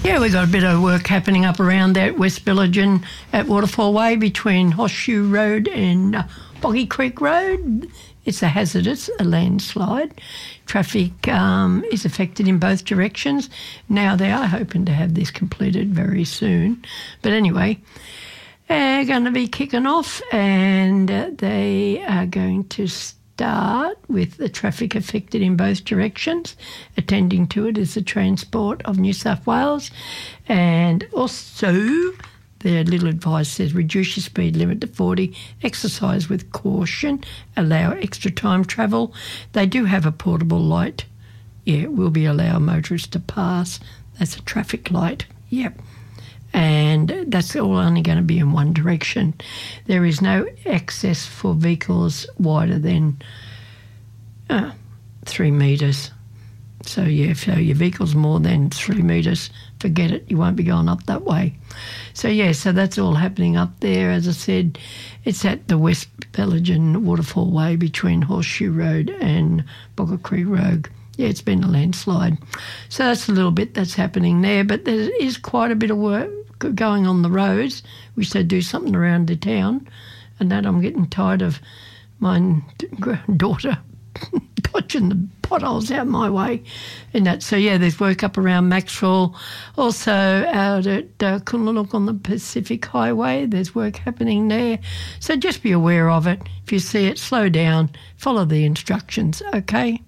Yeah, we've got a bit of work happening up around there at West Billigen at Waterfall Way between Horseshoe Road and Boggy Creek Road. It's a hazardous, a landslide. Traffic is affected in both directions. Now they are hoping to have this completed very soon. But anyway, they're going to be kicking off and they are going to start with the traffic affected in both directions. Attending to it is the Transport of New South Wales. And also, their little advice says reduce your speed limit to 40, exercise with caution, allow extra time travel. They do have a portable light. Yeah, will be allow motorists to pass. That's a traffic light. Yep. And that's all only going to be in one direction. There is no access for vehicles wider than 3 metres. So, yeah, if your vehicle's more than 3 metres, forget it, you won't be going up that way. So, yeah, so that's all happening up there. As I said, it's at the West Billigen Waterfall Way between Horseshoe Road and Bogger Creek Road. Yeah, it's been a landslide. So that's a little bit that's happening there, but there is quite a bit of work going on the roads, which they do something around the town, and that I'm getting tired of my daughter dodging the potholes out my way and that. So, yeah, there's work up around Maxwell, also out at Kunaluk on the Pacific Highway. There's work happening there. So just be aware of it. If you see it, slow down, follow the instructions, okay?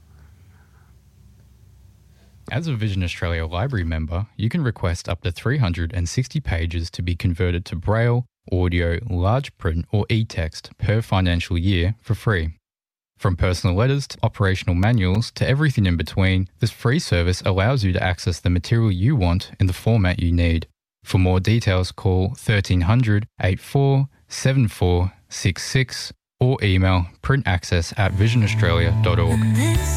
As a Vision Australia Library member, you can request up to 360 pages to be converted to Braille, audio, large print or e-text per financial year for free. From personal letters to operational manuals to everything in between, this free service allows you to access the material you want in the format you need. For more details, call 1300 84 7466 or email printaccess@visionaustralia.org.